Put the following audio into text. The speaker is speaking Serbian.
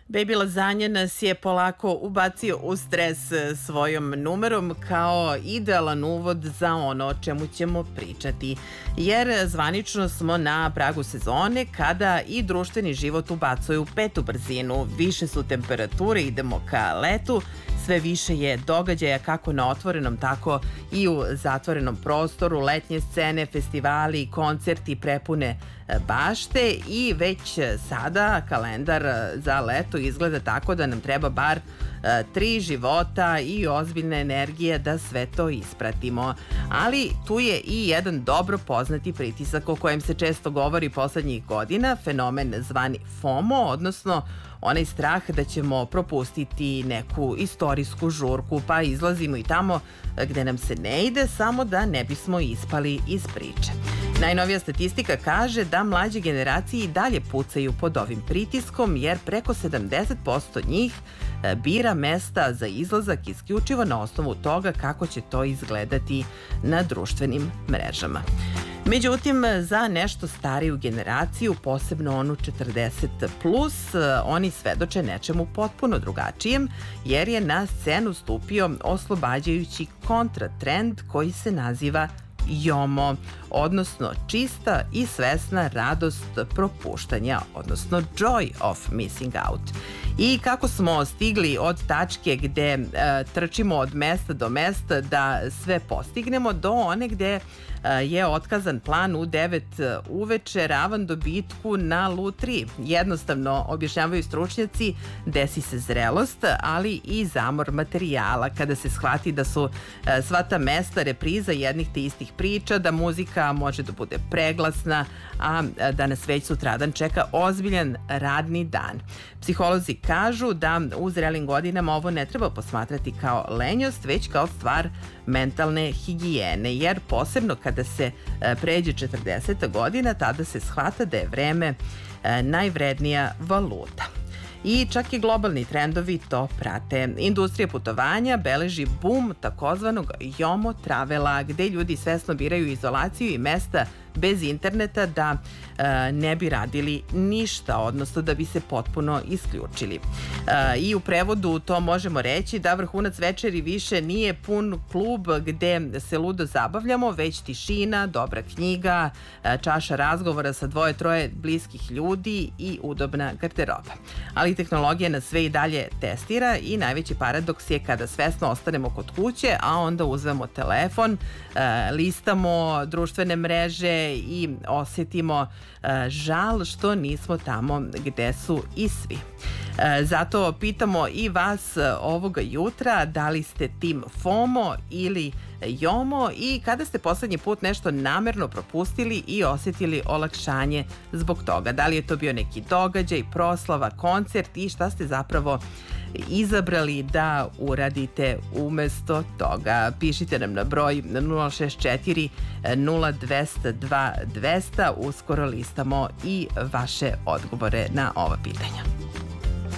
Baby Lazanja nas je polako ubacio u stres svojom numerom kao idealan uvod za ono o čemu ćemo pričati. Jer zvanično smo na pragu sezone kada i društveni život ubacuje u petu brzinu. Više su temperature, idemo ka letu, sve više je događaja kako na otvorenom, tako i u zatvorenom prostoru, letnje scene, festivali, koncerti prepune bašte i već sada kalendar za leto izgleda tako da nam treba bar 3 života i ozbiljne energije da sve to ispratimo. Ali tu je i jedan dobro poznati pritisak o kojem se često govori poslednjih godina, fenomen zvani FOMO, odnosno onaj strah da ćemo propustiti neku istorijsku žurku, pa izlazimo i tamo gde nam se ne ide samo da ne bismo ispali iz priče. Najnovija statistika kaže da mlađe generacije i dalje pucaju pod ovim pritiskom, jer preko 70% njih bira mesta za izlazak isključivo na osnovu toga kako će to izgledati na društvenim mrežama. Međutim, za nešto stariju generaciju, posebno onu 40+, oni svedoče nečemu potpuno drugačijem, jer je na scenu stupio oslobađajući kontratrend koji se naziva JOMO, odnosno čista i svesna radost propuštanja, odnosno joy of missing out. I kako smo stigli od tačke gde trčimo od mesta do mesta da sve postignemo do one gde je otkazan plan u 9 uveče ravan dobitku na lutriji. Jednostavno, objašnjavaju stručnjaci, desi se zrelost, ali i zamor materijala kada se shvati da su sva ta mesta repriza jednih te istih priča, da muzika može da bude preglasna, a da nas već sutradan čeka ozbiljan radni dan. Psiholozi kažu da u zrelim godinama ovo ne treba posmatrati kao lenjost, već kao stvar mentalne higijene, jer posebno kada se pređe 40. godina, tada se shvata da je vreme najvrednija valuta. I čak i globalni trendovi to prate. Industrija putovanja beleži bum takozvanog JOMO travela, gde ljudi svesno biraju izolaciju i mesta bez interneta da ne bi radili ništa, odnosno da bi se potpuno isključili. I u prevodu to možemo reći da vrhunac večeri više nije pun klub gde se ludo zabavljamo, već tišina, dobra knjiga, čaša razgovora sa 2-3 bliskih ljudi i udobna garderoba. Ali tehnologija nas sve i dalje testira i najveći paradoks je kada svesno ostanemo kod kuće, a onda uzmemo telefon, listamo društvene mreže i osetimo žal što nismo tamo gde su i svi. Zato pitamo i vas ovoga jutra da li ste tim FOMO ili JOMO i kada ste poslednji put nešto namerno propustili i osetili olakšanje zbog toga. Da li je to bio neki događaj, proslava, koncert i šta ste zapravo izabrali da uradite umesto toga. Pišite nam na broj 064 0202 200. Uskoro listamo i vaše odgovore na ova pitanja.